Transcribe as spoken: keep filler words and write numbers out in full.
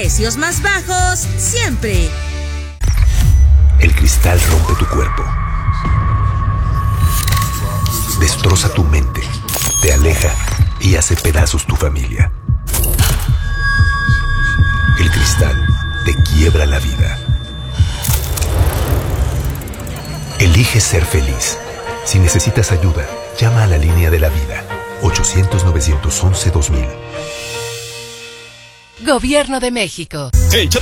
precios más bajos siempre. El cristal rompe tu cuerpo, destroza tu mente, te aleja y hace pedazos tu familia. El cristal te quiebra la vida. Elige ser feliz. Si necesitas ayuda, llama a la línea de la vida. ochocientos, novecientos once, dos mil. Gobierno de México. Hey,